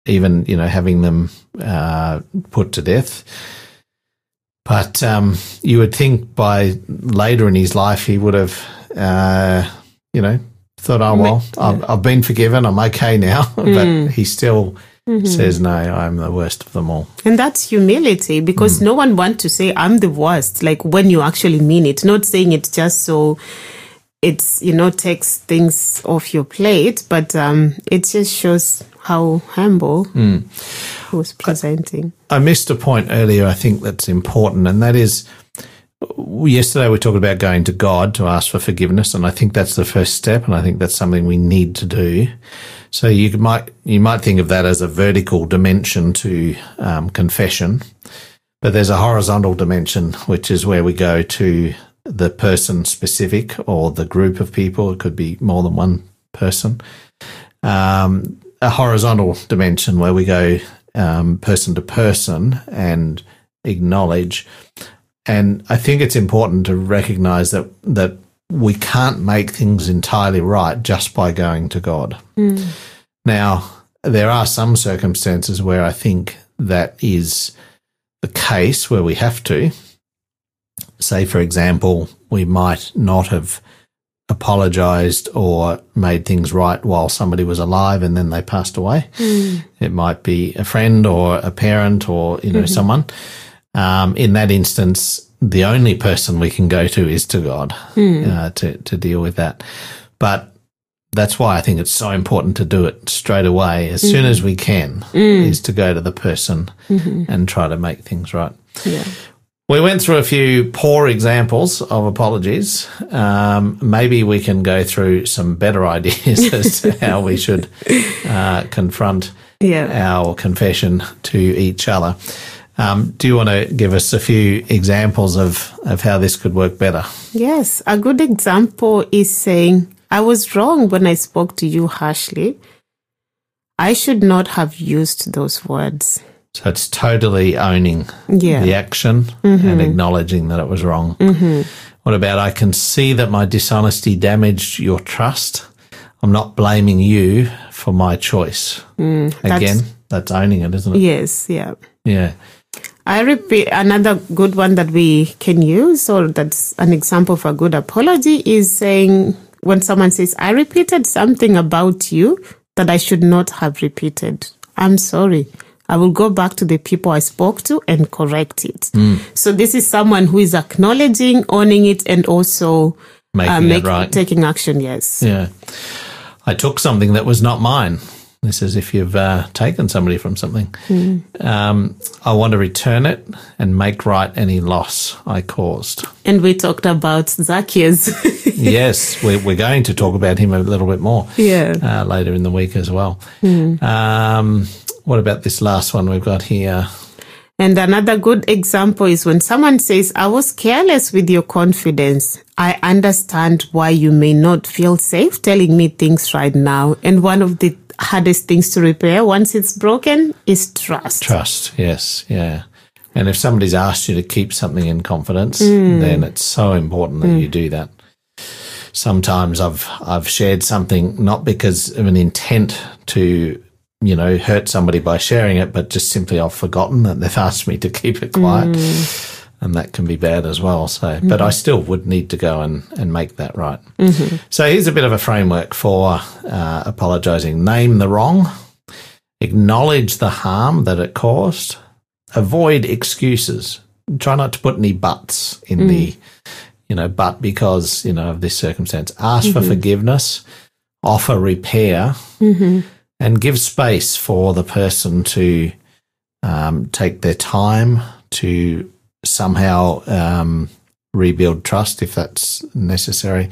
even, having them put to death. But you would think by later in his life he would have, thought, oh, well, I've been forgiven, I'm okay now. But he still says, no, I'm the worst of them all. And that's humility, because no one wants to say, I'm the worst, like when you actually mean it. Not saying it just so it's, takes things off your plate, but it just shows how humble he was presenting. I missed a point earlier, I think that's important, and that is, yesterday we talked about going to God to ask for forgiveness, and I think that's the first step, and I think that's something we need to do. So you might think of that as a vertical dimension to confession, but there's a horizontal dimension, which is where we go to the person specific or the group of people. It could be more than one person. A horizontal dimension where we go person to person and acknowledge. And I think it's important to recognise that we can't make things entirely right just by going to God. Now, there are some circumstances where I think that is the case, where we have to. Say, for example, we might not have apologised or made things right while somebody was alive and then they passed away. It might be a friend or a parent or, someone. In that instance, the only person we can go to is to God to deal with that. But that's why I think it's so important to do it straight away, as soon as we can, is to go to the person and try to make things right. Yeah. We went through a few poor examples of apologies. Maybe we can go through some better ideas as to how we should confront our confession to each other. Do you want to give us a few examples of how this could work better? Yes. A good example is saying, I was wrong when I spoke to you harshly. I should not have used those words. So it's totally owning the action and acknowledging that it was wrong. What about, I can see that my dishonesty damaged your trust. I'm not blaming you for my choice. Again, that's owning it, isn't it? Yes, yeah. Yeah. I repeat, another good one that we can use, or that's an example of a good apology, is saying, when someone says, I repeated something about you that I should not have repeated. I'm sorry. I will go back to the people I spoke to and correct it. So this is someone who is acknowledging, owning it, and also taking action, yes. Yeah. I took something that was not mine. This is if you've taken somebody from something. I want to return it and make right any loss I caused. And we talked about Zacchaeus. Yes, we're going to talk about him a little bit more later in the week as well. What about this last one we've got here? And another good example is when someone says, I was careless with your confidence. I understand why you may not feel safe telling me things right now. And one of the hardest things to repair once it's broken is trust. Trust, yes, yeah. And if somebody's asked you to keep something in confidence, then it's so important that you do that. Sometimes I've shared something not because of an intent to hurt somebody by sharing it, but just simply I've forgotten that they've asked me to keep it quiet. And that can be bad as well. So, but I still would need to go and make that right. So here's a bit of a framework for apologising. Name the wrong, acknowledge the harm that it caused, avoid excuses. Try not to put any buts in the, but because, of this circumstance. Ask for forgiveness, offer repair, and give space for the person to take their time to somehow rebuild trust if that's necessary.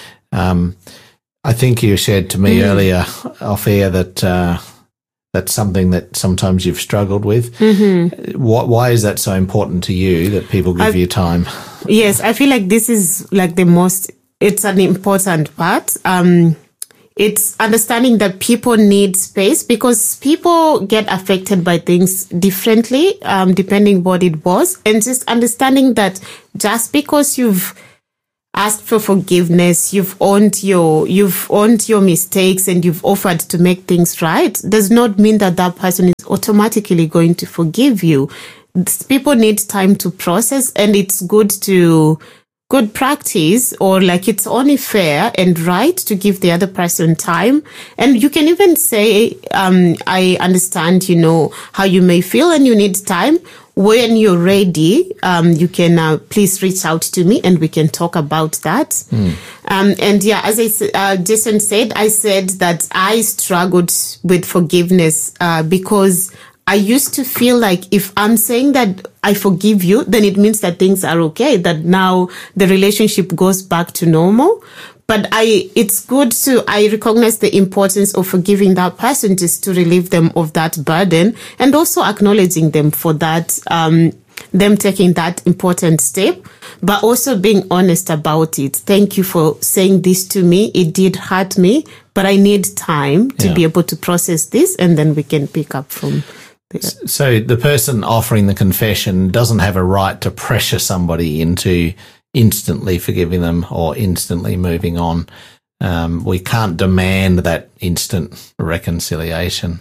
I think you shared to me earlier off air that that's something that sometimes you've struggled with. Why is that so important to you, that people give you time? Yes, I feel like this is like it's an important part. It's understanding that people need space, because people get affected by things differently, depending what it was. And just understanding that just because you've asked for forgiveness, you've owned your mistakes, and you've offered to make things right, does not mean that that person is automatically going to forgive you. People need time to process, and it's good practice, or like it's only fair and right to give the other person time. And you can even say, I understand, how you may feel and you need time. When you're ready, you can please reach out to me and we can talk about that. And yeah, as Jason said, I said that I struggled with forgiveness because I used to feel like if I'm saying that I forgive you, then it means that things are okay, that now the relationship goes back to normal. But it's good I recognize the importance of forgiving that person just to relieve them of that burden, and also acknowledging them for that, them taking that important step, but also being honest about it. Thank you for saying this to me. It did hurt me, but I need time to be able to process this, and then we can pick up from there. So the person offering the confession doesn't have a right to pressure somebody into instantly forgiving them or instantly moving on. We can't demand that instant reconciliation.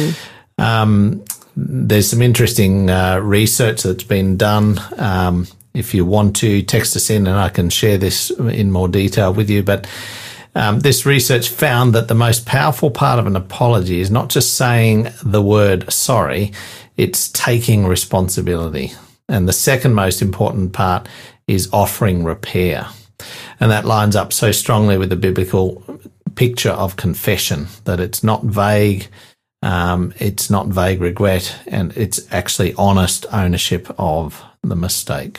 There's some interesting research that's been done. If you want to text us in, and I can share this in more detail with you, but this research found that the most powerful part of an apology is not just saying the word sorry, it's taking responsibility. And the second most important part is offering repair. And that lines up so strongly with the biblical picture of confession, that it's not vague regret, and it's actually honest ownership of the mistake.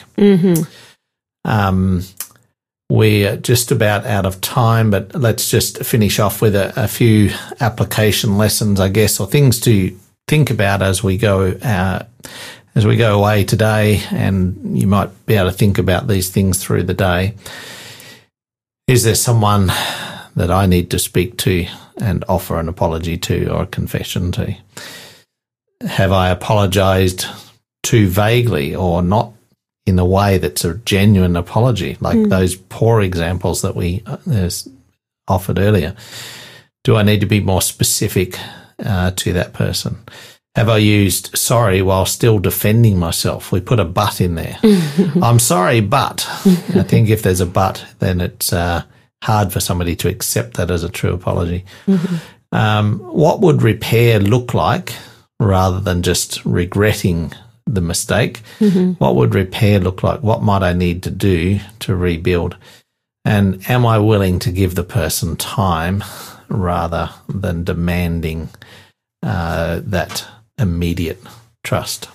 We're just about out of time, but let's just finish off with a few application lessons, I guess, or things to think about as we go away today, and you might be able to think about these things through the day. Is there someone that I need to speak to and offer an apology to or a confession to? Have I apologized too vaguely or not in a way that's a genuine apology, like those poor examples that we offered earlier? Do I need to be more specific to that person? Have I used sorry while still defending myself? We put a but in there. I'm sorry, but. I think if there's a but, then it's hard for somebody to accept that as a true apology. What would repair look like rather than just regretting the mistake? What would repair look like? What might I need to do to rebuild? And am I willing to give the person time rather than demanding that immediate trust?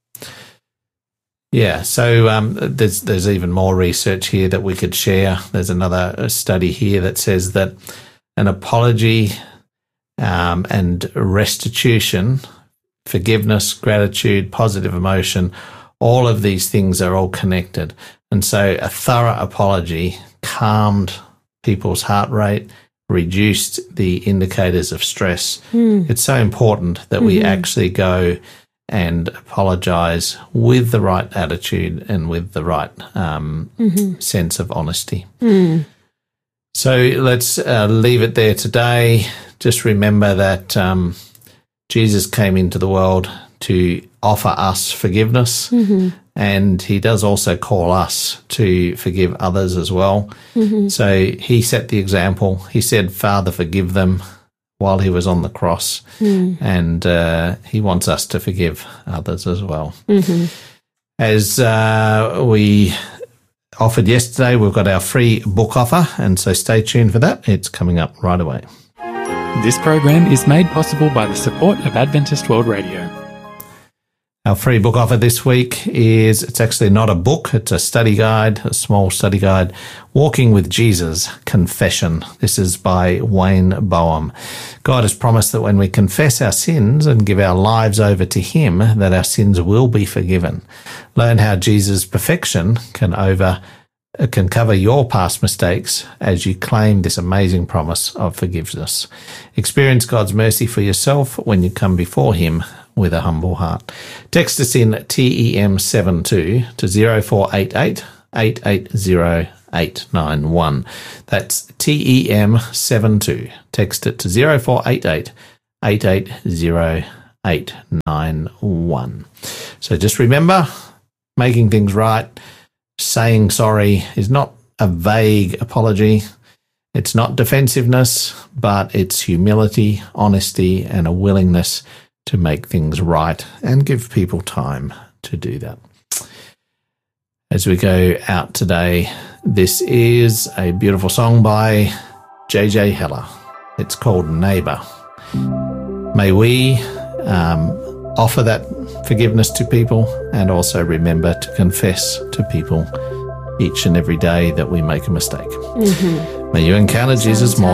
Yeah, so there's even more research here that we could share. There's another study here that says that an apology and restitution, forgiveness, gratitude, positive emotion, all of these things are all connected. And so a thorough apology calmed people's heart rate, reduced the indicators of stress. It's so important that we actually go and apologize with the right attitude and with the right sense of honesty. So let's leave it there today. Just remember that Jesus came into the world to offer us forgiveness, and he does also call us to forgive others as well. So he set the example. He said, Father, forgive them, while he was on the cross, and he wants us to forgive others as well. As we offered yesterday, we've got our free book offer, and so stay tuned for that. It's coming up right away. This program is made possible by the support of Adventist World Radio. Our free book offer this week it's actually not a book, it's a study guide, a small study guide, Walking with Jesus, Confession. This is by Wayne Boehm. God has promised that when we confess our sins and give our lives over to him, that our sins will be forgiven. Learn how Jesus' perfection can cover your past mistakes as you claim this amazing promise of forgiveness. Experience God's mercy for yourself when you come before him with a humble heart. Text us in TEM72 to 0488 880 891. That's TEM72. Text it to 0488 880891. So just remember, making things right, saying sorry is not a vague apology. It's not defensiveness, but it's humility, honesty, and a willingness to make things right and give people time to do that. As we go out today, this is a beautiful song by J.J. Heller. It's called Neighbour. May we offer that forgiveness to people and also remember to confess to people each and every day that we make a mistake. May you encounter Jesus more.